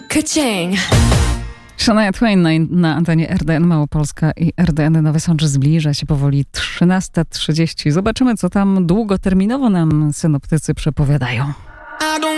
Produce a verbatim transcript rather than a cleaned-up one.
Ka-ching! Shania Twain na, na antenie R D N Małopolska i R D N Nowy Sącz. Zbliża się powoli trzynasta trzydzieści. Zobaczymy, co tam długoterminowo nam synoptycy przepowiadają.